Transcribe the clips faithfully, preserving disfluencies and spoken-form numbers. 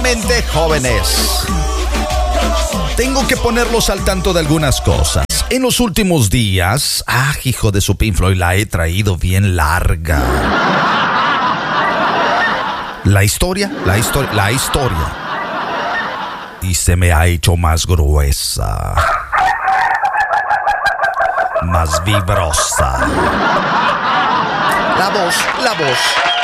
Eternamente Jóvenes. Tengo que ponerlos al tanto de algunas cosas. En los últimos días, ah, hijo de su Pink Floyd, la he traído bien larga. La historia, la historia, la historia. Y se me ha hecho más gruesa, más vibrosa. La voz, la voz.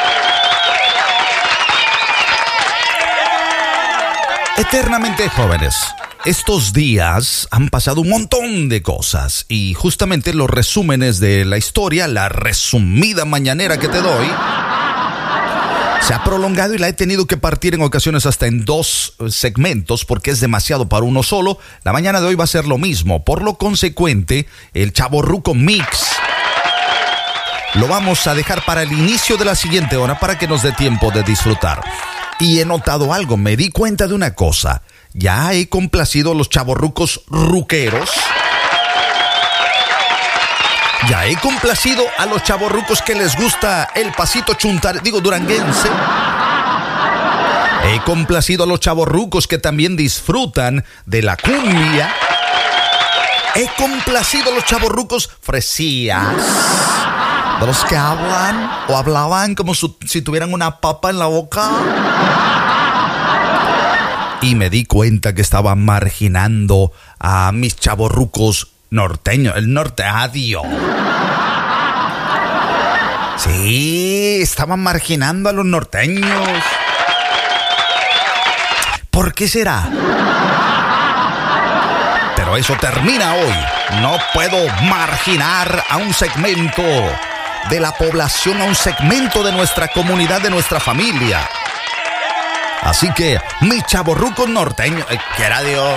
Eternamente Jóvenes. Estos días han pasado un montón de cosas y justamente los resúmenes de la historia, la resumida mañanera que te doy, se ha prolongado y la he tenido que partir en ocasiones hasta en dos segmentos porque es demasiado para uno solo. La mañana de hoy va a ser lo mismo. Por lo consecuente, el Chavorruco Mix lo vamos a dejar para el inicio de la siguiente hora para que nos dé tiempo de disfrutar. Y he notado algo, me di cuenta de una cosa. Ya he complacido a los chavorrucos ruqueros. Ya he complacido a los chavorrucos que les gusta el pasito chuntar, digo duranguense. He complacido a los chavorrucos que también disfrutan de la cumbia. He complacido a los chavorrucos fresías, de los que hablan o hablaban como su, si tuvieran una papa en la boca. Y me di cuenta que estaba marginando a mis chavorrucos norteños. El norte, adiós. Sí, estaban marginando a los norteños. ¿Por qué será? Pero eso termina hoy. No puedo marginar a un segmento de la población, a un segmento de nuestra comunidad, de nuestra familia. Así que, mis chavorrucos norteños, eh, quiera Dios.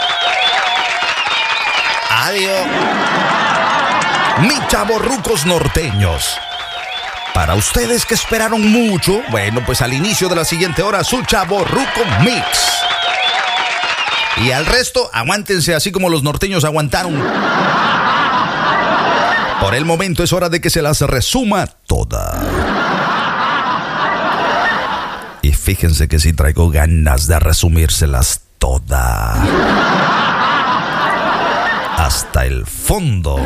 Adiós. Mis chavorrucos norteños. Para ustedes que esperaron mucho, bueno, pues al inicio de la siguiente hora, su Chavorruco Mix. Y al resto, aguántense así como los norteños aguantaron. Por el momento es hora de que se las resuma toda. Y fíjense que sí traigo ganas de resumírselas toda. Hasta el fondo.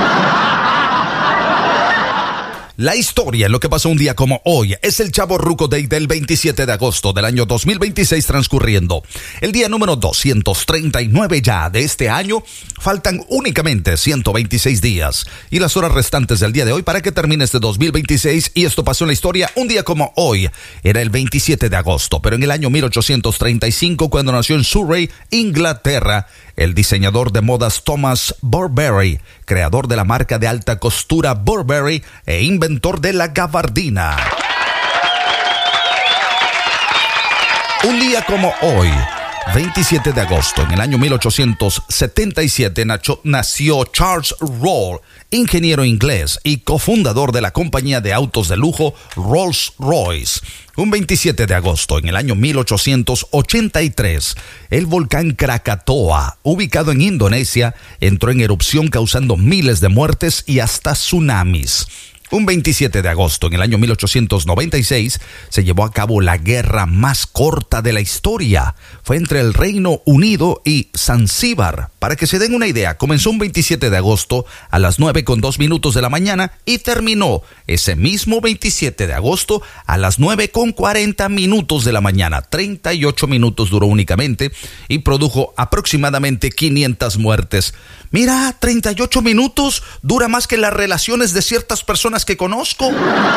La historia, lo que pasó un día como hoy, es el Chavorruco Day del veintisiete de agosto del año dos mil veintiséis transcurriendo. El día número doscientos treinta y nueve ya de este año. Faltan únicamente ciento veintiséis días y las horas restantes del día de hoy para que termine este dos mil veintiséis. Y esto pasó en la historia un día como hoy. Era el veintisiete de agosto, pero en el año mil ochocientos treinta y cinco, cuando nació en Surrey, Inglaterra, el diseñador de modas Thomas Burberry, creador de la marca de alta costura Burberry e inventor de la gabardina. Un día como hoy, veintisiete de agosto, en el año mil ochocientos setenta y siete, nació, nació Charles Roll, ingeniero inglés y cofundador de la compañía de autos de lujo Rolls-Royce. Un veintisiete de agosto, en el año mil ochocientos ochenta y tres, el volcán Krakatoa, ubicado en Indonesia, entró en erupción causando miles de muertes y hasta tsunamis. Un veintisiete de agosto, en el año mil ochocientos noventa y seis, se llevó a cabo la guerra más corta de la historia. Fue entre el Reino Unido y Zanzíbar. Para que se den una idea, comenzó un veintisiete de agosto a las nueve con dos minutos de la mañana y terminó ese mismo veintisiete de agosto a las nueve con cuarenta minutos de la mañana. treinta y ocho minutos duró únicamente y produjo aproximadamente quinientas muertes. Mira, treinta y ocho minutos dura más que las relaciones de ciertas personas que conozco.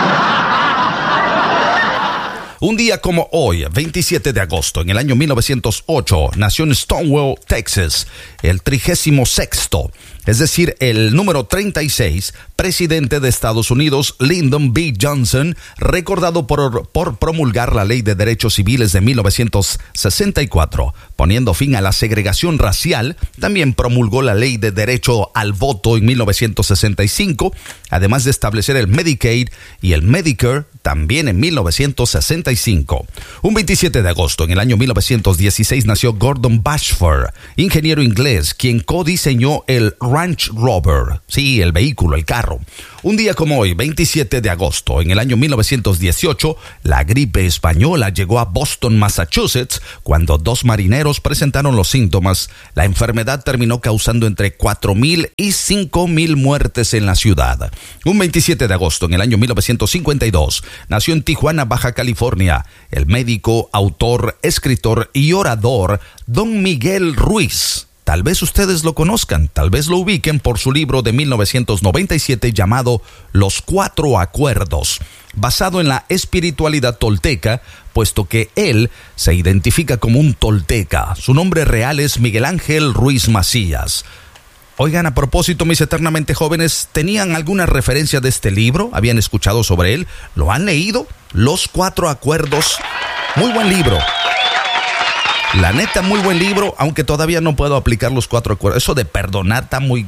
Un día como hoy, veintisiete de agosto, en el año mil novecientos ocho, nació en Stonewall, Texas, el trigésimo sexto, es decir, el número treinta y seis, presidente de Estados Unidos, Lyndon B. Johnson, recordado por, por promulgar la Ley de Derechos Civiles de mil novecientos sesenta y cuatro, poniendo fin a la segregación racial. También promulgó la Ley de Derecho al Voto en mil novecientos sesenta y cinco, además de establecer el Medicaid y el Medicare, también en mil novecientos sesenta y cinco. Un veintisiete de agosto, en el año mil novecientos dieciséis, nació Gordon Bashford, ingeniero inglés, quien codiseñó el Range Rover. Sí, el vehículo, el carro. Un día como hoy, veintisiete de agosto, en el año mil novecientos dieciocho, la gripe española llegó a Boston, Massachusetts, cuando dos marineros presentaron los síntomas. La enfermedad terminó causando entre cuatro mil y cinco mil muertes en la ciudad. Un veintisiete de agosto, en el año mil novecientos cincuenta y dos, nació en Tijuana, Baja California, el médico, autor, escritor y orador Don Miguel Ruiz. Tal vez ustedes lo conozcan, tal vez lo ubiquen por su libro de mil novecientos noventa y siete llamado Los Cuatro Acuerdos, basado en la espiritualidad tolteca, puesto que él se identifica como un tolteca. Su nombre real es Miguel Ángel Ruiz Macías. Oigan, a propósito, mis eternamente jóvenes, ¿tenían alguna referencia de este libro? ¿Habían escuchado sobre él? ¿Lo han leído? Los Cuatro Acuerdos. Muy buen libro. La neta, muy buen libro, aunque todavía no puedo aplicar los cuatro acuerdos. Eso de perdonar está muy...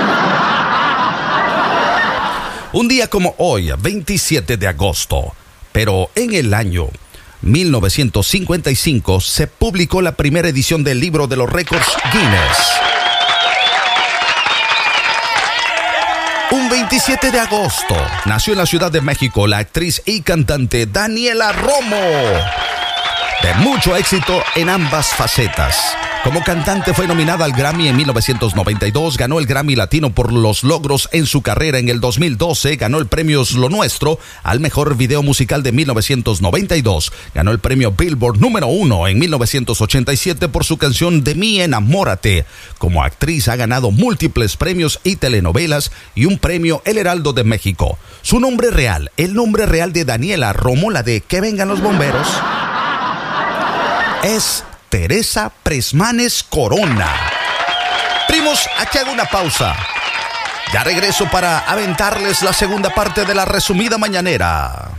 Un día como hoy, veintisiete de agosto, pero en el año mil novecientos cincuenta y cinco se publicó la primera edición del libro de los récords Guinness. Un veintisiete de agosto nació en la Ciudad de México la actriz y cantante Daniela Romo, de mucho éxito en ambas facetas. Como cantante fue nominada al Grammy en mil novecientos noventa y dos, ganó el Grammy Latino por los logros en su carrera en el dos mil doce, ganó el premio Lo Nuestro al mejor video musical de mil novecientos noventa y dos, ganó el premio Billboard número uno en mil novecientos ochenta y siete por su canción De mí enamórate. Como actriz ha ganado múltiples premios y telenovelas y un premio El Heraldo de México. Su nombre real, el nombre real de Daniela Romo, la de Que vengan los bomberos, es Teresa Presmanes Corona. Primos, aquí hago una pausa. Ya regreso para aventarles la segunda parte de la resumida mañanera.